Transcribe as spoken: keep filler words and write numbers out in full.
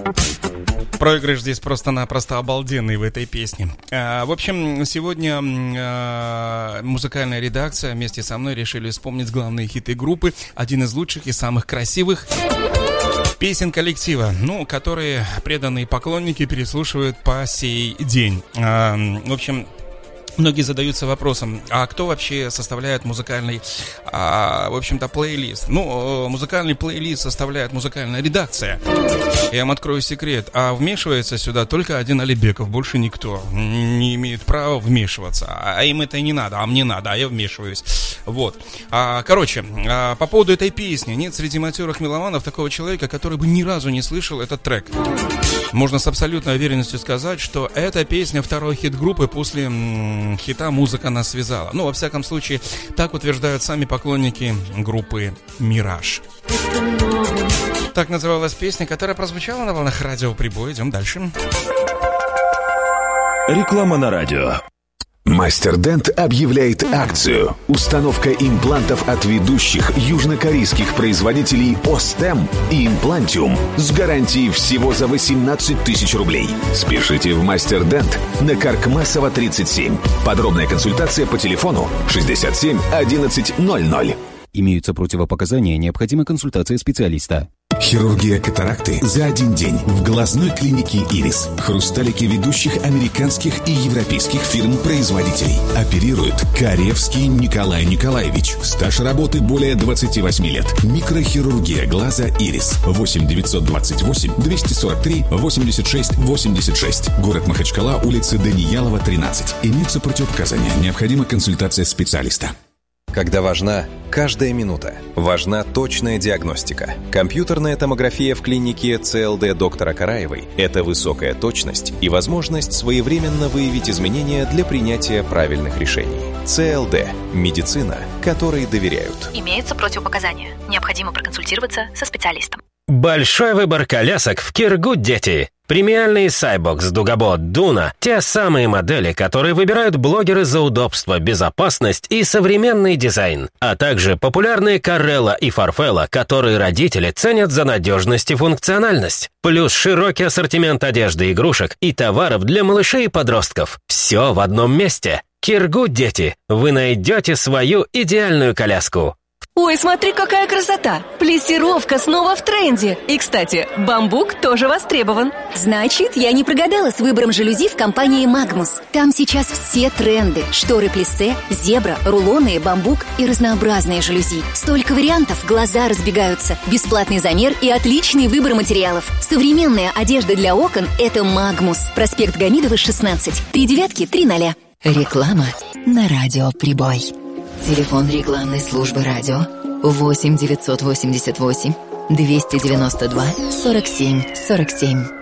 Проигрыш здесь просто-напросто обалденный в этой песне. А, в общем, сегодня а, музыкальная редакция вместе со мной решили вспомнить главные хиты группы. Один из лучших и самых красивых песен коллектива, ну, которые преданные поклонники переслушивают по сей день. А, в общем... Многие задаются вопросом, а кто вообще составляет музыкальный, а, в общем-то, плейлист? Ну, музыкальный плейлист составляет музыкальная редакция. Я вам открою секрет, а вмешивается сюда только один Алибеков, больше никто не имеет права вмешиваться. А им это и не надо, а мне надо, а я вмешиваюсь. Вот. А, короче, а, по поводу этой песни, нет среди матерых меломанов такого человека, который бы ни разу не слышал этот трек. Можно с абсолютной уверенностью сказать, что эта песня второй хит группы после м- хита «Музыка нас связала». Ну, во всяком случае, так утверждают сами поклонники группы «Мираж». Так называлась песня, которая прозвучала на волнах радио «Прибой». Идем дальше. Реклама на радио. Мастер Дент объявляет акцию. Установка имплантов от ведущих южнокорейских производителей Остем и Имплантиум с гарантией всего за восемнадцать тысяч рублей. Спешите в Мастер Дент на Каркмасова тридцать семь. Подробная консультация по телефону шестьдесят семь одиннадцать ноль ноль. Имеются противопоказания, необходима консультация специалиста. Хирургия катаракты за один день в глазной клинике «Ирис». Хрусталики ведущих американских и европейских фирм-производителей. Оперирует Каревский Николай Николаевич. Стаж работы более двадцати восьми лет. Микрохирургия глаза «Ирис». восемь девятьсот двадцать восемь двести сорок три восемьдесят шесть восемьдесят шесть. Город Махачкала, улица Даниялова, тринадцать. Имеются противопоказания. Необходима консультация специалиста. Когда важна каждая минута, важна точная диагностика. Компьютерная томография в клинике цэ эл дэ доктора Караевой – это высокая точность и возможность своевременно выявить изменения для принятия правильных решений. цэ эл дэ – медицина, которой доверяют. Имеются противопоказания. Необходимо проконсультироваться со специалистом. Большой выбор колясок в Киргуд Дети. Премиальные Сайбокс, Дугабот, Дуна – те самые модели, которые выбирают блогеры за удобство, безопасность и современный дизайн. А также популярные Карелла и Фарфелла, которые родители ценят за надежность и функциональность. Плюс широкий ассортимент одежды и игрушек и товаров для малышей и подростков. Все в одном месте. Киргуд Дети. Вы найдете свою идеальную коляску. Ой, смотри, какая красота! Плессировка снова в тренде. И, кстати, бамбук тоже востребован. Значит, я не прогадала с выбором жалюзи в компании «Магнус». Там сейчас все тренды. Шторы плиссе, зебра, рулоны, бамбук и разнообразные жалюзи. Столько вариантов, глаза разбегаются. Бесплатный замер и отличный выбор материалов. Современная одежда для окон – это «Магнус». Проспект Гамидова, шестнадцать. Три девятки, три ноля. Реклама на радио «Прибой». Телефон рекламной службы радио восемь девятьсот восемьдесят восемь двести девяносто два сорок семь сорок семь.